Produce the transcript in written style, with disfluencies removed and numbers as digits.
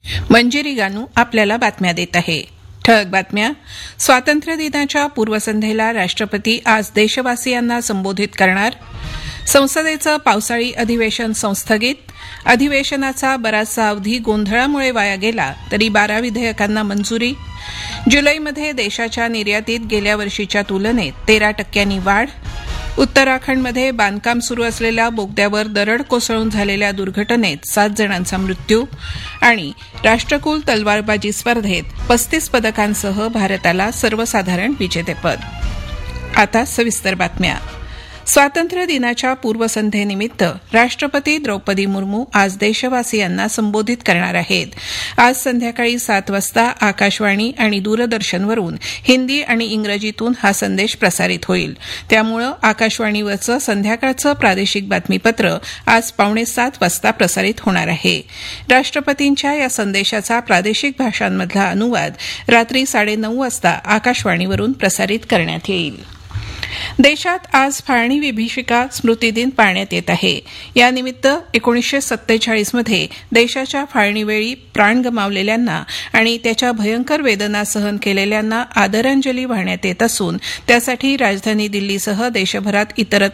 मंजिरी गानू आपल्याला बातम्या देत आहे. ठळक बातम्या. स्वातंत्र्य दिनाच्या पूर्वसंध्येला राष्ट्रपती आज देशवासियांना संबोधित करणार. संसदेचं पावसाळी अधिवेशन संस्थगित. अधिवेशनाचा बराचसा अवधी गोंधळामुळे वाया गेला तरी 12 विधेयकांना मंजुरी. जुलैमध्ये देशाच्या निर्यातीत गेल्या वर्षीच्या तुलनेत 13% वाढ. उत्तराखंडमध्ये बांधकाम सुरू असलेल्या बोगद्यावर दरड कोसळून झालेल्या दुर्घटनेत 7 जणांचा मृत्यू. आणि राष्ट्रकुल तलवारबाजी स्पर्धेत 35 पदकांसह भारताला सर्वसाधारण विजेतेपद. आता सविस्तर बातम्या. स्वातंत्र्य दिनाच्या पूर्वसंध्येनिमित्त राष्ट्रपती द्रौपदी मुर्मू आज देशवासियांना संबोधित करणार आहेत. आज संध्याकाळी 7 वाजता आकाशवाणी आणि दूरदर्शनवरून हिंदी आणि इंग्रजीतून हा संदेश प्रसारित होईल. त्यामुळं आकाशवाणीवरचं संध्याकाळचं प्रादेशिक बातमीपत्र आज 6:45 वाजता प्रसारित होणार आहे. राष्ट्रपतींच्या या संदेशाचा प्रादेशिक भाषांमधला अनुवाद रात्री 9:30 वाजता आकाशवाणीवरून प्रसारित करण्यात येईल. देशात आज फाळणी विभीषिका स्मृती दिन पाळण्यात येत आहे. यानिमित्त 1947 मध्ये देशाच्या फाळणीवेळी प्राण गमावलेल्यांना आणि त्याच्या भयंकर वेदना सहन केलेल्यांना आदरांजली वाहण्यात येत असून त्यासाठी राजधानी दिल्लीसह देशभरात इतरत्र